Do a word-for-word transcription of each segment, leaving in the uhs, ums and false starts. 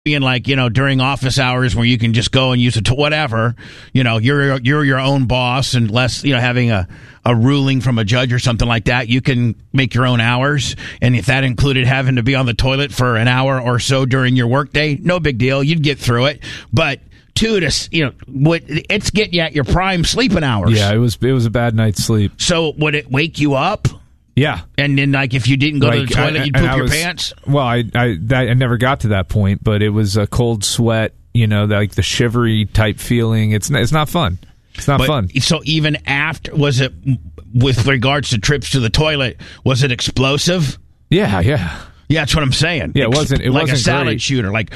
being like, you know, during office hours where you can just go and use it to whatever, you know, you're you're your own boss, and less, you know, having a, a ruling from a judge or something like that, you can make your own hours. And if that included having to be on the toilet for an hour or so during your workday, no big deal. You'd get through it. But two, to, you know, what it's getting you at your prime sleeping hours. Yeah, it was it was a bad night's sleep. So would it wake you up? Yeah. And then, like, if you didn't go like, to the toilet, I, you'd poop your was, pants? Well, I I, that, I never got to that point, but it was a cold sweat, you know, like the shivery type feeling. It's, it's not fun. It's not but, fun. So even after, was it, with regards to trips to the toilet, was it explosive? Yeah, yeah. Yeah, that's what I'm saying. Yeah, it wasn't. It like wasn't a salad great. shooter. Like,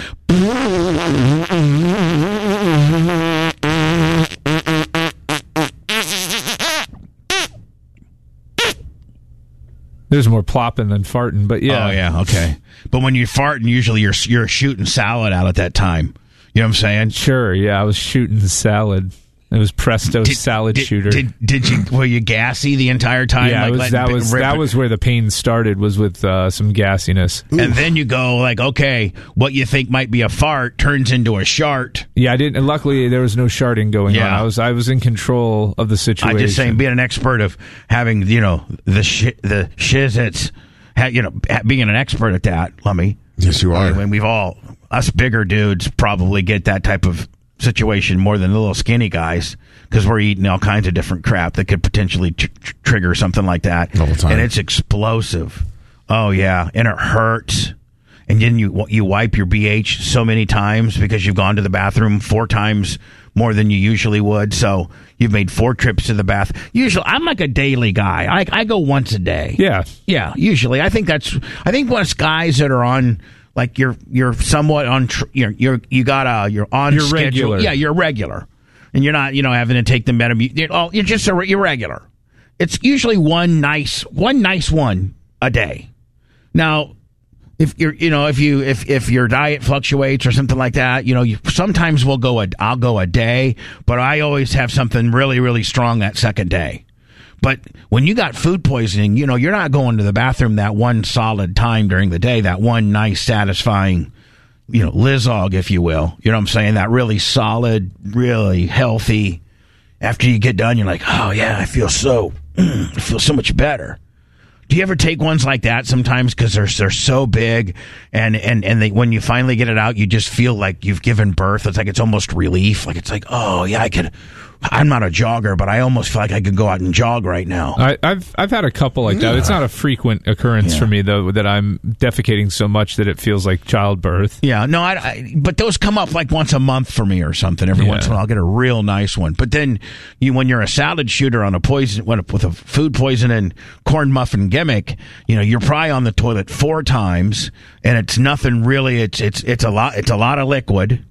there's more plopping than farting, but yeah. Oh yeah, okay. But when you're farting, usually you're you're shooting salad out at that time. You know what I'm saying? Sure. Yeah, I was shooting salad. It was Presto did, salad did, shooter. Did, did you were you gassy the entire time? Yeah, like it was, that was that was where the pain started. Was with uh, some gassiness, and then you go like, okay, what you think might be a fart turns into a shart. Yeah, I didn't. Luckily, there was no sharting going yeah. on. I was I was in control of the situation. I'm just saying, being an expert of having you know the sh- the shizits, you know, being an expert at that. Let me. Yes, you are. I mean, we've all us bigger dudes probably get that type of situation more than the little skinny guys, because we're eating all kinds of different crap that could potentially tr- tr- trigger something like that. All the time. And it's explosive. Oh yeah, and it hurts. And then you you wipe your B H so many times because you've gone to the bathroom four times more than you usually would. So you've made four trips to the bath. Usually, I'm like a daily guy. I I go once a day. Yeah, yeah. Usually, I think that's. I think most guys that are on. Like you're you're somewhat on tr- you're you're you got a you're on you're schedule. Regular. Yeah, you're regular, and you're not you know having to take the Metamucil. You're, oh, you're just a, you're regular. It's usually one nice one nice one a day. Now, if you're you know if you if if your diet fluctuates or something like that, you know you, sometimes we'll go a I'll go a day, but I always have something really really strong that second day. But when you got food poisoning, you know, you're not going to the bathroom that one solid time during the day, that one nice, satisfying, you know, Lizog, if you will. You know what I'm saying? That really solid, really healthy. After you get done, you're like, oh, yeah, I feel so, I feel so much better. Do you ever take ones like that sometimes because they're, they're so big and, and, and they, when you finally get it out, you just feel like you've given birth. It's like it's almost relief. Like it's like, oh, yeah, I could... I'm not a jogger, but I almost feel like I could go out and jog right now. I, I've I've had a couple like that. It's not a frequent occurrence yeah. for me, though, that I'm defecating so much that it feels like childbirth. Yeah, no, I, I, but those come up like once a month for me or something. Every yeah. once in a while, I'll get a real nice one. But then, you when you're a salad shooter on a poison with a food poison and corn muffin gimmick, you know you're probably on the toilet four times, and it's nothing really. It's it's it's a lot. It's a lot of liquid.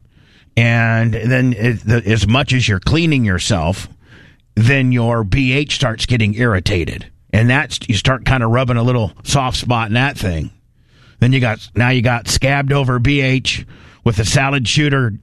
And then it, the, as much as you're cleaning yourself, then your B H starts getting irritated. And that's, you start kind of rubbing a little soft spot in that thing. Then you got, now you got scabbed over B H with a salad shooter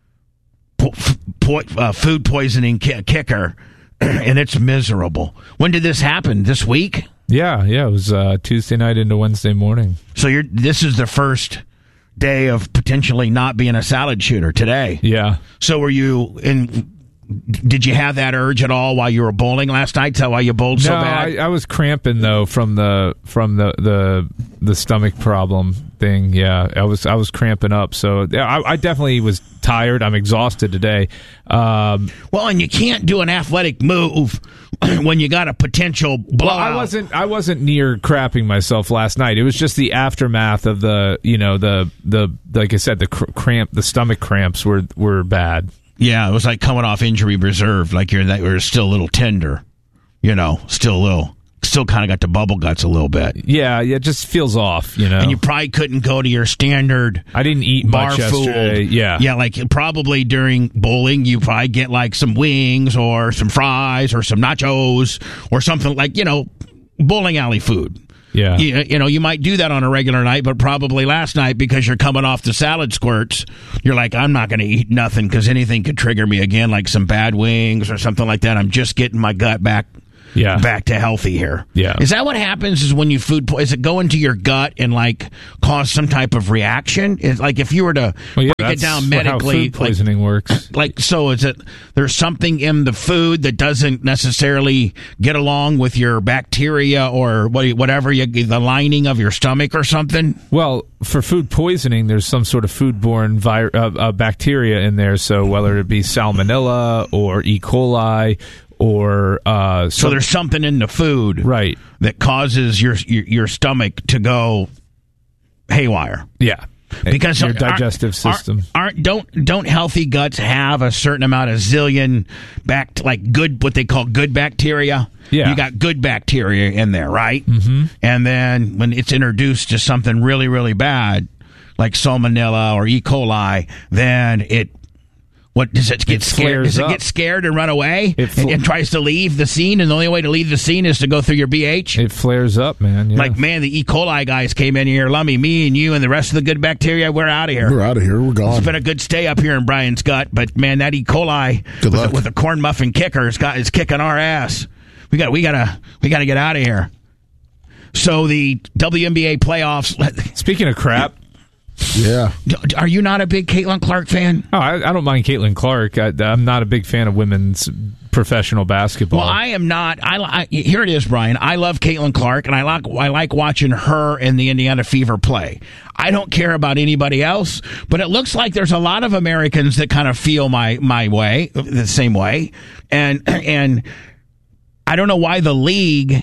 po- po- uh, food poisoning ki- kicker. And it's miserable. When did this happen? This week? Yeah, yeah. It was uh, Tuesday night into Wednesday morning. So you're, this is the first day of potentially not being a salad shooter today. Yeah. So were you in? Did you have that urge at all while you were bowling last night? Tell why you bowled so no, bad? I, I was cramping though from the from the, the the stomach problem thing. Yeah, I was I was cramping up. So yeah, I, I definitely was tired. I'm exhausted today. Um, well, and you can't do an athletic move when you got a potential blowout. Well, I wasn't I wasn't near crapping myself last night. It was just the aftermath of the you know the the like I said the cr- cramp the stomach cramps were were bad. Yeah, it was like coming off injury reserve, like you're that you're still a little tender, you know, still a little, still kind of got the bubble guts a little bit. Yeah, yeah, it just feels off, you know. And you probably couldn't go to your standard. I didn't eat bar much food. yesterday. Yeah, yeah, like probably during bowling, you probably get like some wings or some fries or some nachos or something like you know, bowling alley food. Yeah. You, you know, you might do that on a regular night, but probably last night because you're coming off the salad squirts, you're like, I'm not going to eat nothing because anything could trigger me again, like some bad wings or something like that. I'm just getting my gut back yeah. back to healthy here. Yeah. Is that what happens is when you food po- is it go into your gut and like cause some type of reaction? Is like if you were to well, yeah, break it down what- medically, how food poisoning like, works. like so is it there's something in the food that doesn't necessarily get along with your bacteria or what, whatever you, the lining of your stomach or something? Well, for food poisoning, there's some sort of foodborne vir- uh, uh, bacteria in there. So whether it be salmonella or E. coli or uh, So some- there's something in the food right that causes your your, your stomach to go haywire. yeah. Because your aren't- digestive aren't- system. aren't don't don't healthy guts have a certain amount of zillion back like good what they call good bacteria? Yeah. You got good bacteria in there, right? Mm-hmm. And then when it's introduced to something really really bad like salmonella or E. coli, then it what does it get It scared? flares Does it up. get scared and run away It fl- and, and tries to leave the scene? And the only way to leave the scene is to go through your B H. It flares up, man. Yeah. Like, man, the E. coli guys came in here. Lummy, me and you and the rest of the good bacteria, we're out of here. We're out of here. We're gone. It's been a good stay up here in Brian's gut, but, man, that E. coli Good with, luck. the, with the corn muffin kicker is, got, is kicking our ass. We got we gotta we gotta get out of here. So the W N B A playoffs. Speaking of crap, Yeah. Are you not a big Caitlin Clark fan? oh, I, I don't mind Caitlin Clark. I, I'm not a big fan of women's professional basketball. Well, I am not. I, I here it is, Brian. I love Caitlin Clark, and I like I like watching her and the Indiana Fever play. I don't care about anybody else, but it looks like there's a lot of Americans that kind of feel my my way, the same way, and and I don't know why the league.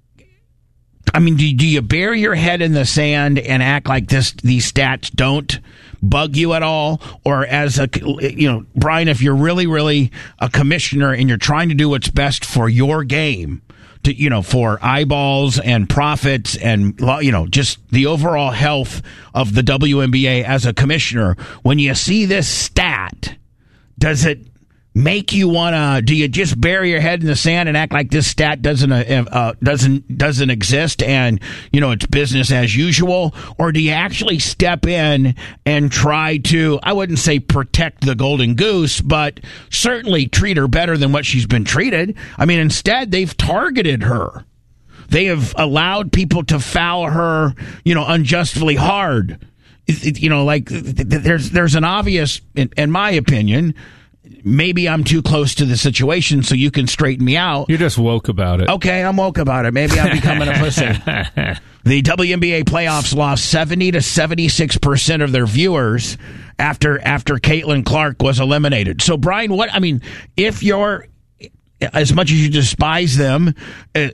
I mean, do, do you bury your head in the sand and act like this? These stats don't bug you at all, or as a you know, Brian, if you're really, really a commissioner and you're trying to do what's best for your game, to you know, for eyeballs and profits and you know, just the overall health of the W N B A as a commissioner, when you see this stat, does it make you want to? Do you just bury your head in the sand and act like this stat doesn't uh, uh, doesn't doesn't exist and you know it's business as usual, or do you actually step in and try to? I wouldn't say protect the golden goose, but certainly treat her better than what she's been treated. I mean, instead they've targeted her. They have allowed people to foul her, you know, unjustly hard. It, it, you know, like there's there's an obvious, in, in my opinion. Maybe I'm too close to the situation, so you can straighten me out. You're just woke about it. Okay, I'm woke about it. Maybe I'm becoming a pussy. The W N B A playoffs lost seventy to seventy-six percent of their viewers after after Caitlin Clark was eliminated. So, Brian, what I mean, if you're as much as you despise them, uh,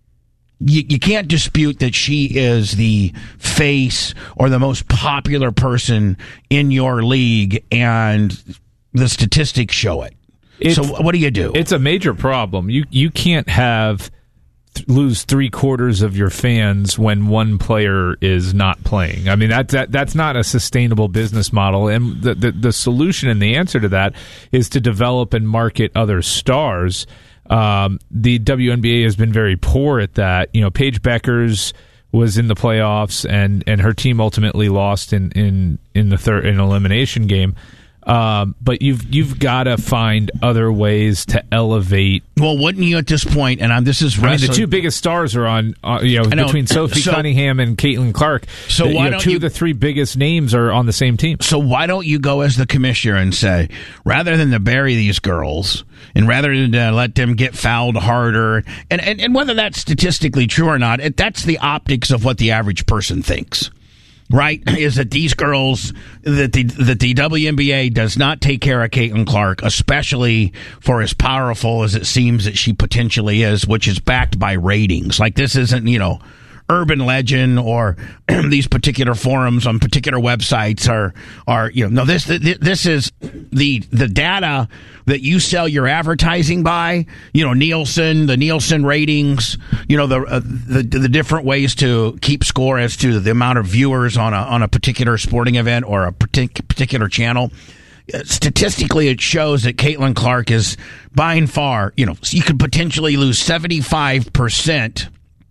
you, you can't dispute that she is the face or the most popular person in your league, and the statistics show it. It's, so what do you do? It's a major problem. You you can't have th- lose three quarters of your fans when one player is not playing. I mean that that that's not a sustainable business model. And the the, the solution and the answer to that is to develop and market other stars. Um, the W N B A has been very poor at that. You know, Paige Beckers was in the playoffs, and, and her team ultimately lost in, in, in the third in elimination game. Um, but you've you've got to find other ways to elevate. Well, wouldn't you at this point? And I'm, this is I mean, wrestling. the two biggest stars are on, uh, you know, know. between Sophie So- Cunningham and Caitlin Clark. So The- why you know, don't two you- of the three biggest names are on the same team? So why don't you go as the commissioner and say, rather than to bury these girls and rather than to let them get fouled harder, and, and, and whether that's statistically true or not, it, that's the optics of what the average person thinks. Right, is that these girls, that the that the W N B A does not take care of Caitlin Clark, especially for as powerful as it seems that she potentially is, which is backed by ratings. Like this isn't, you know, urban legend or these particular forums on particular websites are are you know no this this is the the data that you sell your advertising by, you know, Nielsen, the Nielsen ratings, you know, the uh, the the different ways to keep score as to the amount of viewers on a on a particular sporting event or a partic- particular channel. Statistically, it shows that Caitlin Clark is by and far, you know, you could potentially lose seventy-five percent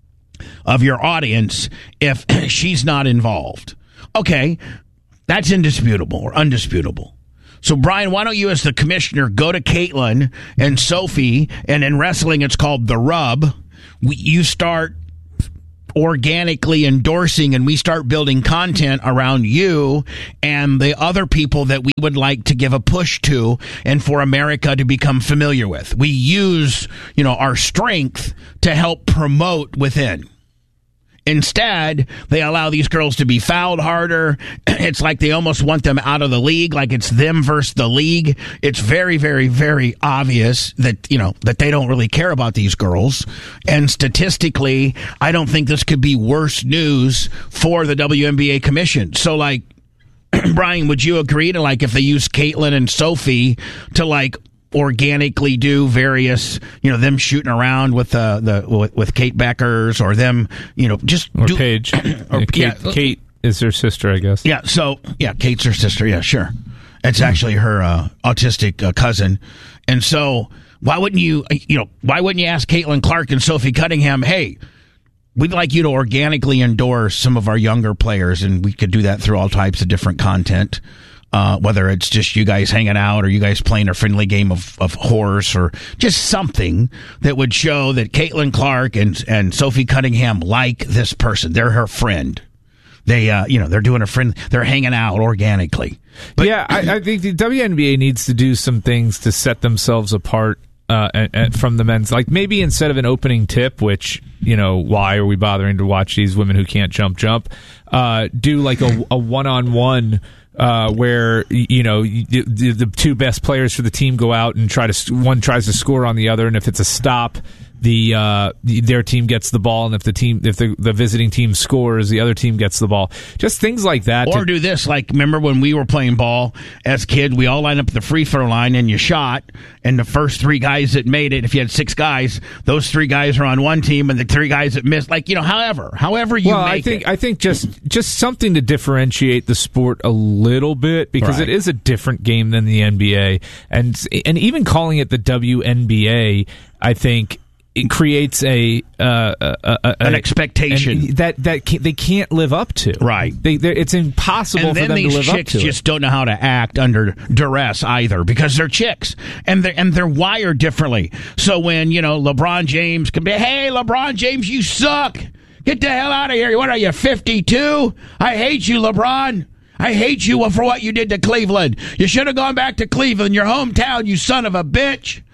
of your audience if she's not involved. Okay, that's indisputable or undisputable. So, Brian, why don't you, as the commissioner, go to Caitlin and Sophie, and in wrestling it's called the rub, we, you start organically endorsing and we start building content around you and the other people that we would like to give a push to and for America to become familiar with. We use, you know, our strength to help promote within. Instead, they allow these girls to be fouled harder. It's like they almost want them out of the league, like it's them versus the league. It's very, very, very obvious that, you know, that they don't really care about these girls. And statistically, I don't think this could be worse news for the W N B A commission. So, like, Brian, would you agree to, like, if they use Caitlin and Sophie to, like, organically do various, you know, them shooting around with uh, the with, with Kate Beckers or them, you know, just or do, Paige. or, yeah, Kate, yeah. Kate is her sister, I guess. Yeah. So yeah, Kate's her sister. Yeah, sure. It's actually her uh, autistic uh, cousin, and so why wouldn't you, you know, why wouldn't you ask Caitlin Clark and Sophie Cunningham, hey, we'd like you to organically endorse some of our younger players, and we could do that through all types of different content. Uh, whether it's just you guys hanging out or you guys playing a friendly game of, of horse or just something that would show that Caitlin Clark and, and Sophie Cunningham like this person. They're her friend. They, uh, you know, they're doing a friend. They're hanging out organically. But, yeah, I, I think the W N B A needs to do some things to set themselves apart uh, and, and from the men's. Like maybe instead of an opening tip, which, you know, why are we bothering to watch these women who can't jump, jump? Uh, do like a, a one-on-one. Uh, where, you know, the, the two best players for the team go out and try to, one tries to score on the other, and if it's a stop, the uh, their team gets the ball, and if the team, if the, the visiting team scores, the other team gets the ball. Just things like that. Or to, do this, like, remember when we were playing ball as kids, we all lined up at the free throw line, and you shot, and the first three guys that made it, if you had six guys, those three guys are on one team, and the three guys that missed, like, you know, however, however you well, make I think it. I think just just something to differentiate the sport a little bit, because Right. it is a different game than the N B A, and and even calling it the W N B A, I think. It creates a, uh, a, a An expectation. an, that that can't, they can't live up to. Right. They, it's impossible and for then them these to live up chicks to. just it. don't know how to act under duress either because they're chicks and they're and they're wired differently. So when, you know, LeBron James can be, hey, LeBron James, you suck. Get the hell out of here. What are you, fifty-two? I hate you, LeBron. I hate you for what you did to Cleveland. You should have gone back to Cleveland, your hometown, you son of a bitch.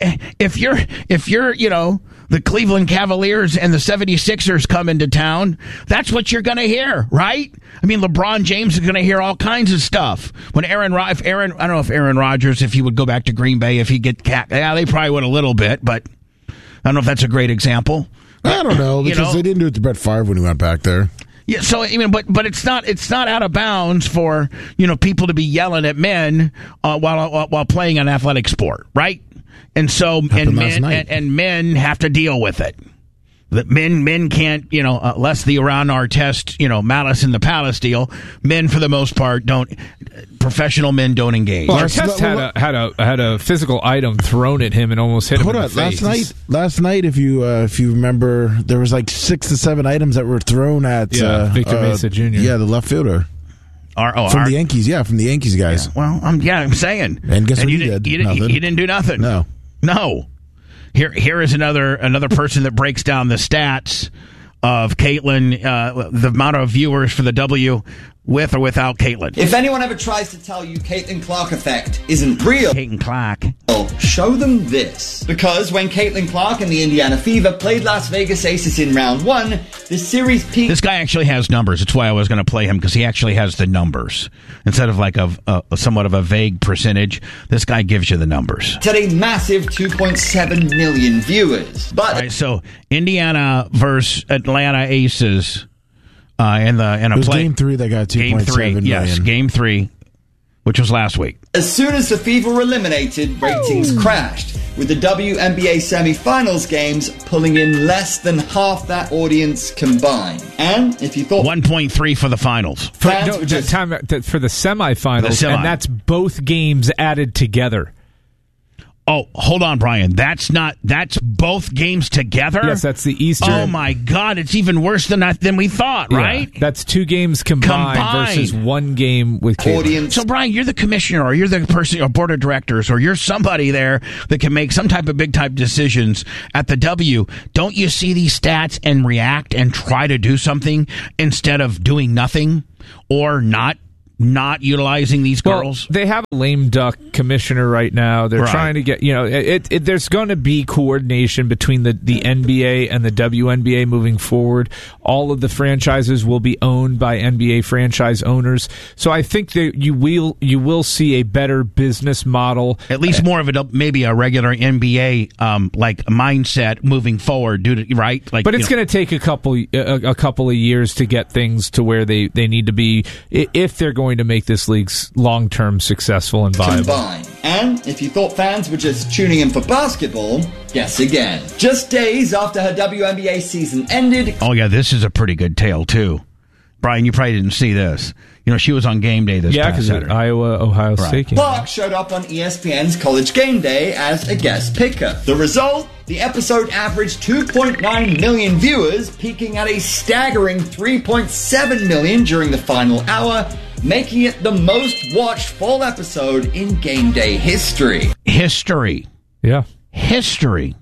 If you're, if you're, you know, the Cleveland Cavaliers and the seventy-sixers come into town, that's what you're going to hear, right? I mean, LeBron James is going to hear all kinds of stuff. When Aaron, if Aaron, I don't know if Aaron Rodgers, if he would go back to Green Bay, if he'd get, yeah, they probably would a little bit, but I don't know if that's a great example. I don't know, because You know? they didn't do it to Brett Favre when he went back there. Yeah, so I mean, but but it's not it's not out of bounds for, you know, people to be yelling at men uh, while, while while playing an athletic sport, right? And so Happened and last men night. and, and men have to deal with it. That men men can't, you know, unless the Iran Artest, you know, Malice in the Palace deal. Men, for the most part, don't. Professional men don't engage. Well, Last- Artest had a had a had a physical item thrown at him and almost hit him Hold in on, the face. last night, last night, if you uh, if you remember, there was like six to seven items that were thrown at Yeah, uh, Victor uh, Mesa Junior Yeah, the left fielder Our, oh, from our- the Yankees. Yeah, from the Yankees guys. well, um, yeah, I'm saying. And guess what you he didn't, did? You didn't, Nothing. you didn't do nothing. No. No. Here, here is another another person that breaks down the stats of Caitlin, uh, the amount of viewers for the W with or without Caitlin. If anyone ever tries to tell you Caitlin Clark effect isn't real, Caitlin Clark. show them this. Because when Caitlin Clark and the Indiana Fever played Las Vegas Aces in round one, the series peaked This guy actually has numbers. That's why I was going to play him, because he actually has the numbers. Instead of like a, a somewhat of a vague percentage, this guy gives you the numbers. at a massive two point seven million viewers. But All right, so Indiana versus Atlanta Aces uh, in the in a It was play. game three that got two Game point three, seven yes, million. game three, which was last week. as soon as the Fever were eliminated, ratings crashed, with the W N B A semifinals games pulling in less than half that audience combined. And if you thought one point three for the finals. For, fans no, were the just- time that- for the semifinals, The semi. and that's both games added together. Oh, hold on, Brian. That's not. That's both games together. Yes, that's the Eastern. Oh my God, it's even worse than that than we thought, right? Yeah, that's two games combined, Combined. versus one game with Caitlin. Audience. So, Brian, you're the commissioner, or you're the person, or board of directors, or you're somebody there that can make some type of big type decisions at the W. Don't you see these stats and react and try to do something instead of doing nothing or not? Not utilizing these girls? Well, they have a lame duck commissioner right now. They're Right. trying to get, you know, it, it, there's going to be coordination between the, the N B A and the W N B A moving forward. All of the franchises will be owned by N B A franchise owners. So I think that you will you will see a better business model. At least more of a maybe a regular N B A um, like mindset moving forward, due to, right? Like, But it's going to take a couple a, a couple of years to get things to where they, they need to be if they're going to make this league long term successful and viable. Combined. And if you thought fans were just tuning in for basketball, guess again. Just days after her W N B A season ended. Oh yeah, this is a pretty good tale too. Brian, you probably didn't see this. You know, she was on game day this Yeah, past because Saturday. Iowa Ohio Right. State game. Clark showed up on E S P N's College Game Day as a guest picker. The result? The episode averaged two point nine million viewers, peaking at a staggering three point seven million during the final hour, making it the most watched fall episode in Game Day history. History. Yeah. History.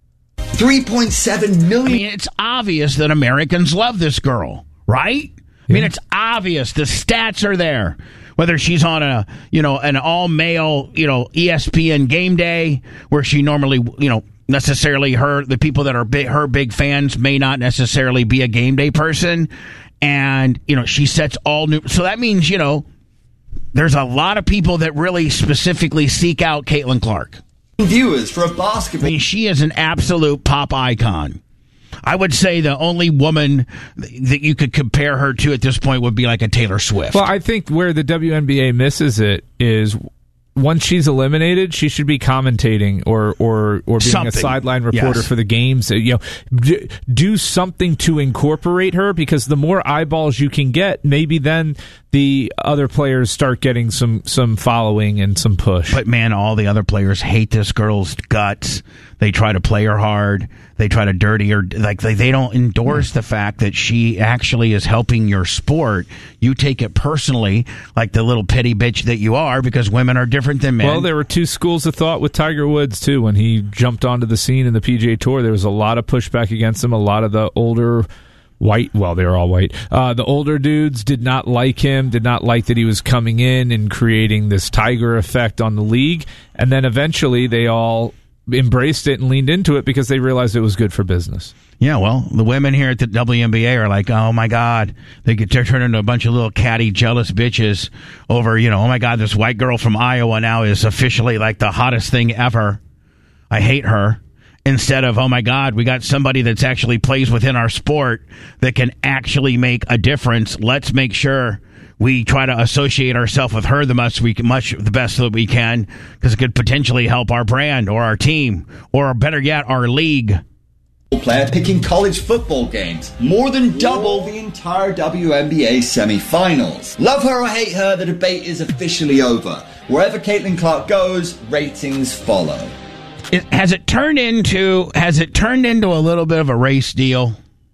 three point seven I million. mean, it's obvious that Americans love this girl, right? I mean, it's obvious. The stats are there. Whether she's on a, you know, an all-male, you know, E S P N Game Day, where she normally, you know, necessarily her, the people that are big, her big fans may not necessarily be a game day person. And, you know, she sets all new. So that means, you know, there's a lot of people that really specifically seek out Caitlin Clark. Viewers for a I basketball. mean, she is an absolute pop icon. I would say the only woman that you could compare her to at this point would be like a Taylor Swift. Well, I think where the W N B A misses it is once she's eliminated, she should be commentating or or or being Something. a sideline reporter Yes. for the games. You know, d- do something to incorporate her, because the more eyeballs you can get, maybe then the other players start getting some some following and some push. But man, all the other players hate this girl's guts. They try to play her hard. They try to dirty her. Like they, they don't endorse the fact that she actually is helping your sport. You take it personally, like the little petty bitch that you are, because women are different than men. Well, there were two schools of thought with Tiger Woods, too. When he jumped onto the scene in the P G A Tour, there was a lot of pushback against him. A lot of the older white, well, they were all white. Uh, the older dudes did not like him, did not like that he was coming in and creating this Tiger effect on the league. And then eventually they all embraced it and leaned into it because they realized it was good for business. Yeah, well, the women here at the W N B A are like, oh my God, they get they're turning into a bunch of little catty, jealous bitches over, you know, oh my God, this white girl from Iowa now is officially like the hottest thing ever. I hate her. Instead of, oh my God, we got somebody that's actually plays within our sport that can actually make a difference. Let's make sure we try to associate ourselves with her the much we can, much the best that we can, because it could potentially help our brand or our team, or better yet, our league. Player picking college football games, more than double the entire W N B A semifinals. Love her or hate her, the debate is officially over. Wherever Caitlin Clark goes, ratings follow. It, has it turned into has it turned into a little bit of a race deal?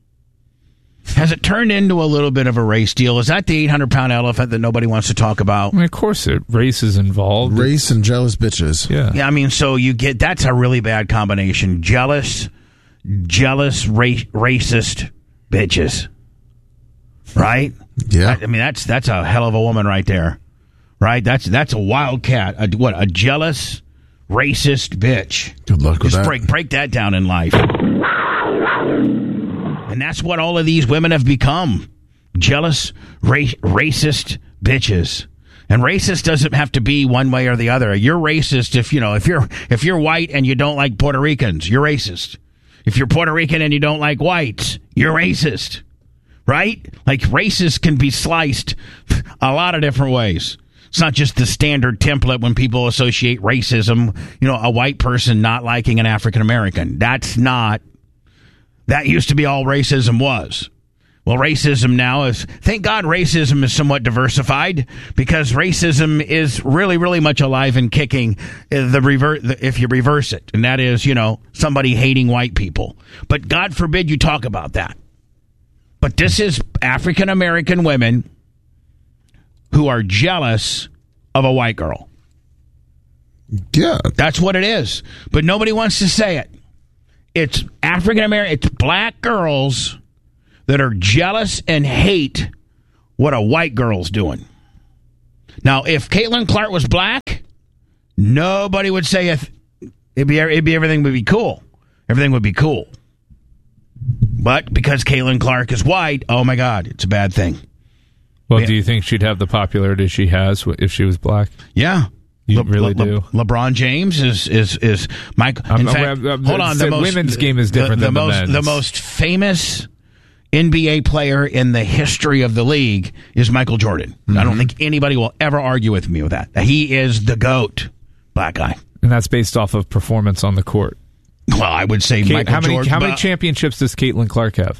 Has it turned into a little bit of a race deal? Is that the eight hundred pound elephant that nobody wants to talk about? I mean, of course, it race is involved. Race and jealous bitches. Yeah. Yeah, I mean, so you get that's a really bad combination. Jealous, jealous, ra- racist bitches, right? Yeah. I, I mean, that's that's a hell of a woman right there, right? That's that's a wildcat. A, what a jealous, racist bitch. Good luck with Just that. break break that down in life. And that's what all of these women have become. Jealous, ra- racist bitches. And racist doesn't have to be one way or the other. You're racist if, you know, if you're if you're white and you don't like Puerto Ricans, you're racist. If you're Puerto Rican and you don't like whites, you're racist. Right? Like, racist can be sliced a lot of different ways. It's not just the standard template when people associate racism, you know, a white person not liking an African American. That's not That used to be all racism was. Well, racism now is, thank God racism is somewhat diversified, because racism is really, really much alive and kicking the rever- if you reverse it. And that is, you know, somebody hating white people. But God forbid you talk about that. But this is African American women who are jealous of a white girl. Yeah. That's what it is. But nobody wants to say it. It's African American, it's black girls that are jealous and hate what a white girl's doing. Now, if Caitlin Clark was black, nobody would say if it'd be, it'd be everything would be cool. Everything would be cool. But because Caitlin Clark is white, oh my God, it's a bad thing. Well, Yeah. do you think she'd have the popularity she has if she was black? Yeah. You Le- really Le- do. Le- LeBron James is is is Michael. In I'm- fact, I'm- I'm- hold on. The the most, women's game is different the, than the the most. men's. The most famous N B A player in the history of the league is Michael Jordan. Mm-hmm. I don't think anybody will ever argue with me with that. He is the GOAT, black guy. And that's based off of performance on the court. Well, I would say Kate, Michael how many Jordan. how many but championships does Caitlin Clark have?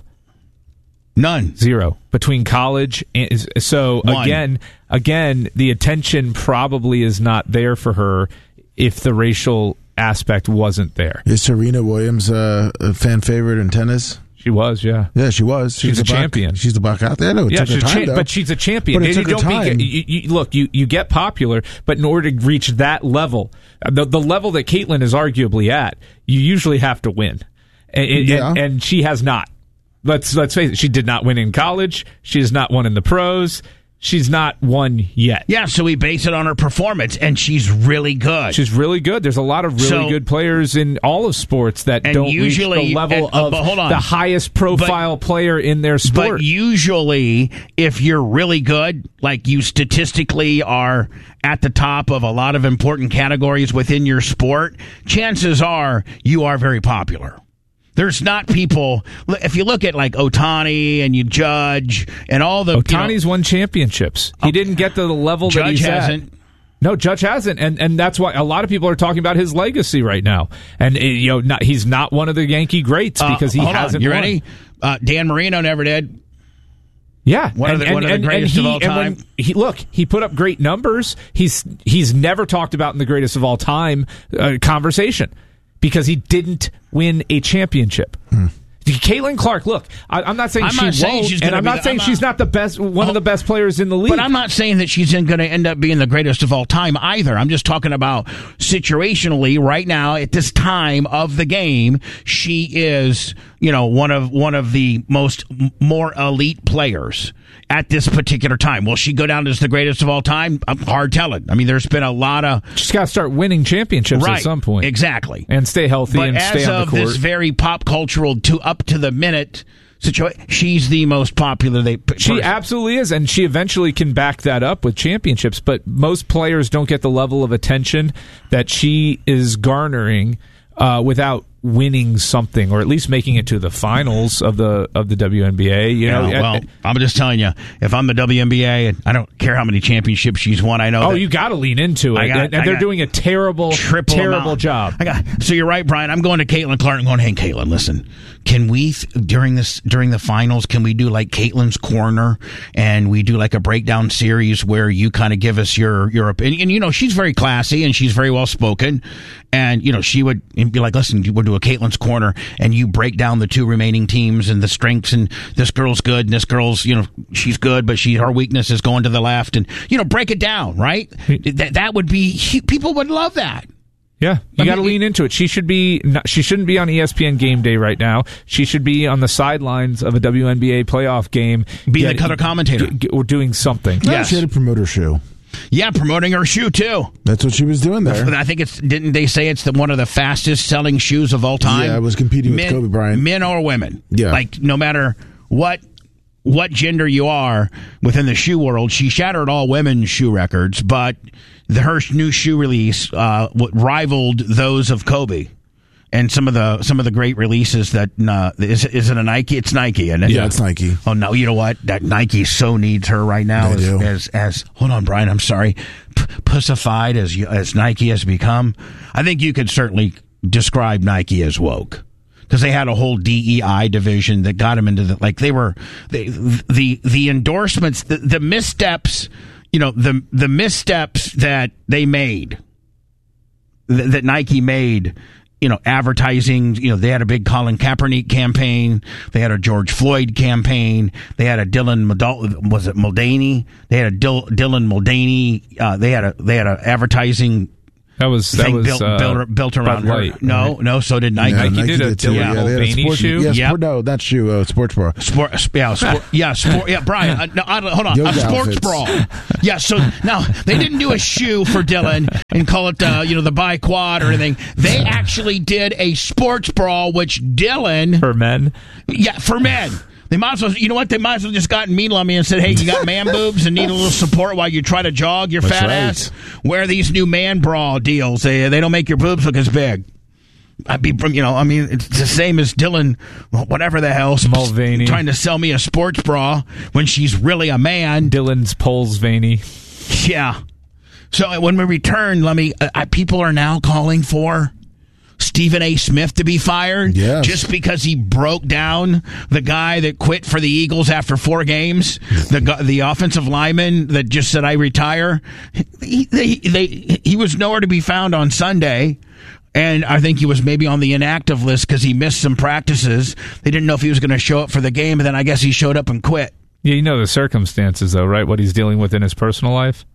None. Zero between college and so One. again again the attention probably is not there for her if the racial aspect wasn't there. Is Serena Williams uh, a fan favorite in tennis? She was, yeah. Yeah, she was. She's the a black- champion. She's the black out there. No, it Yeah, took her she's a time, cha- though. but she's a champion. But it You took her don't be- time. you- you- look, you, you get popular, but in order to reach that level, the, the level that Caitlin is arguably at, you usually have to win, and, and- Yeah. and, and she has not. Let's let's face it. She did not win in college. She has not won in the pros. She's not won yet. Yeah, so we base it on her performance, and she's really good. She's really good. There's a lot of really So- good players in all of sports that And don't usually- reach the level and- uh, of but hold on. the highest profile player in their sport. But usually, if you're really good, like you statistically are at the top of a lot of important categories within your sport, chances are you are very popular. There's not people. If you look at like Ohtani and you Judge and all the Ohtani's won championships. He didn't get to the level that Judge he's hasn't. at. No, Judge hasn't, and and that's why a lot of people are talking about his legacy right now. And uh, you know, not, he's not one of the Yankee greats because he uh, hold hasn't. On. You won. ready? Uh, Dan Marino never did. Yeah, One of and, the- one and, of the and- greatest and of he, all and when time. he, look, he put up great numbers. He's he's never talked about in the greatest of all time uh, conversation because he didn't win a championship. Hmm. Caitlin Clark, look, I, I'm not saying I'm she not saying won't, she's and gonna I'm be not the- saying I'm she's not- not the best, one of the best players in the league. But I'm not saying that she's going to end up being the greatest of all time either. I'm just talking about situationally right now at this time of the game, she is, you know, one of one of the most m- more elite players at this particular time. Will she go down as the greatest of all time? I'm hard telling. I mean, there's been a lot of She's got to start winning championships right at some point, exactly, and stay healthy but and as stay on of the court. this very pop cultural to up to the minute situation, she's the most popular. They She person. absolutely is, and she eventually can back that up with championships. But most players don't get the level of attention that she is garnering uh, without winning something, or at least making it to the finals of the of the W N B A. You know, Yeah, well, uh, I'm just telling you, if I'm the W N B A, and I don't care how many championships she's won, I know. oh, that you got to lean into it, I got- and, and I they're got doing a terrible, triple terrible amount. job. I got. So you're right, Brian. I'm going to Caitlin Clark and going, hey, Caitlin, listen, can we th- during this during the finals, can we do like Caitlin's Corner, and we do like a breakdown series where you kind of give us your your opinion? And you know, she's very classy and she's very well spoken, and you know, she would be like, listen, we'll do a Caitlin's Corner, and you break down the two remaining teams and the strengths, and this girl's good and this girl's, you know, she's good, but she her weakness is going to the left, and you know, break it down, right? That that would be, people would love that. Yeah, you I got to mean, lean into it. She should be. Not, she shouldn't be on E S P N Game Day right now. She should be on the sidelines of a W N B A playoff game, Be the get- color commentator. get- get- or doing something. No, Yes. she had to promote her shoe. Yeah, promoting her shoe too. That's what she was doing there. I think it's didn't they say it's the one of the fastest selling shoes of all time? Yeah, it was competing with men, Kobe Bryant. Men or women. Yeah. Like no matter what what gender you are within the shoe world, she shattered all women's shoe records, but the her new shoe release uh, rivaled those of Kobe. And some of the some of the great releases that uh, is is it a Nike? It's Nike, isn't it? Yeah, it's Nike. Oh no! You know what? That Nike so needs her right now. They As, do. as as hold on, Brian. I'm sorry. P- pussified as you, as Nike has become, I think you could certainly describe Nike as woke. because they had a whole D E I division that got them into the, like they were, they, the, the endorsements, the, the missteps, you know, the, the missteps that they made, th- that Nike made, you know, advertising, you know, they had a big Colin Kaepernick campaign. They had a George Floyd campaign. They had a Dylan, Mul- was it Mulvaney? They had a Dil- Dylan Mulvaney. Uh, they had a, they had a advertising That was that thing was built, uh, built, built around Bud her. Light, No, right? no, so did Nike. Yeah, Nike Nike did a did too. Dylan Yeah, they had a Mulvaney sport shoe? Yeah, Yep. sport, no, not shoe. Uh, sports bra. Sport, yeah, sport, yeah, sport, yeah, Brian. Uh, no, I don't- hold on, Yoga a sports outfits. bra. Yeah, so now they didn't do a shoe for Dylan and call it, uh, you know, the bi quad or anything. They actually did a sports bra, which Dylan, For men. yeah, for men. They might as well, you know what? They might as well just gotten mean on me and said, "Hey, you got man boobs and need a little support while you try to jog your That's fat right. ass. Wear these new man bra deals. They they don't make your boobs look as big." I'd be, you know, I mean, it's the same as Dylan, whatever the hell, Mulvaney. trying to sell me a sports bra when she's really a man. Dylan's Poles Vaney. Yeah. So when we return, let me. Uh, people are now calling for Stephen A. Smith to be fired, Yes. just because he broke down the guy that quit for the Eagles after four games, the gu- the offensive lineman that just said, "I retire." He, they, they, he was nowhere to be found on Sunday. And I think he was maybe on the inactive list because he missed some practices. They didn't know if he was going to show up for the game, and then I guess he showed up and quit. Yeah, you know the circumstances, though, right? What he's dealing with in his personal life.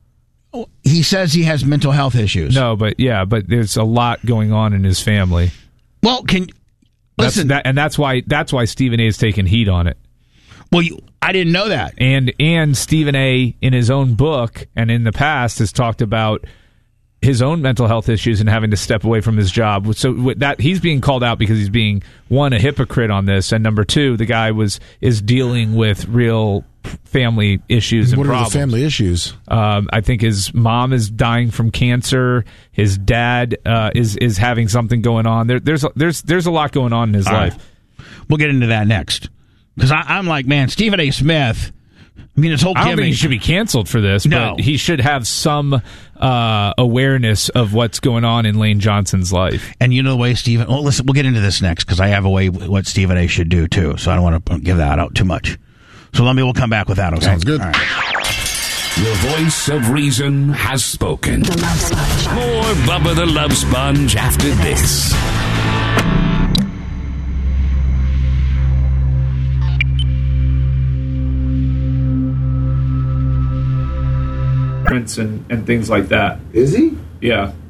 He says he has mental health issues. No, but yeah, but there's a lot going on in his family. Well, can That's, listen. that, and that's why that's why Stephen A. is taking heat on it. well, you, I didn't know that. And and Stephen A. in his own book and in the past has talked about his own mental health issues and having to step away from his job. So with that, he's being called out because he's being, one, a hypocrite on this, and number two, the guy was is dealing with real family issues and What problems. are the family issues? Um, I think his mom is dying from cancer. His dad uh, is is having something going on. There, there's there's there's a lot going on in his All life. right. We'll get into that next. Because I'm like, man, Stephen A. Smith, I mean, his whole I don't think gimmick. he should be canceled for this, No. but he should have some uh, awareness of what's going on in Lane Johnson's life. And you know the way Stephen... Well, listen, we'll get into this next because I have a way what Stephen A. should do, too. So I don't want to give that out too much. So let me... We'll come back with that, okay? Sounds good. All right. The voice of reason has spoken. The Love Sponge. More Bubba the Love Sponge after this. Prince and, and things like that. Is he? Yeah.